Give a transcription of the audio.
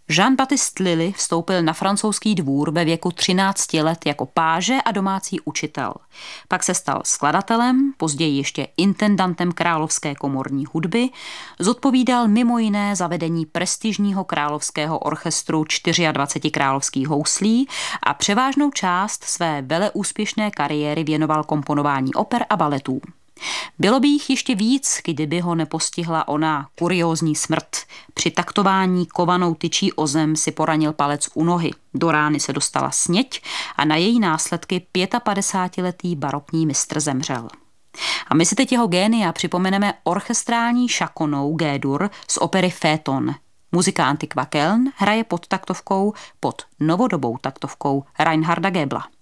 Jean-Baptiste Lully vstoupil na francouzský dvůr ve věku 13 let jako páže a domácí učitel. Pak se stal skladatelem, později ještě intendantem královské komorní hudby, zodpovídal mimo jiné za vedení prestižního královského orchestru 24 královských houslí a převážnou část své veleúspěšné kariéry věnoval komponování oper a baletů. Bylo by jich ještě víc, kdyby ho nepostihla ona kuriózní smrt. Při taktování kovanou tyčí o zem si poranil palec u nohy. Do rány se dostala sněť a na její následky 55letý barokní mistr zemřel. A my si teď jeho génia připomeneme orchestrální šakonou G-dur z opery Phaeton. Muzika Antiqua Köln hraje pod taktovkou, pod novodobou taktovkou Reinharda Goebla.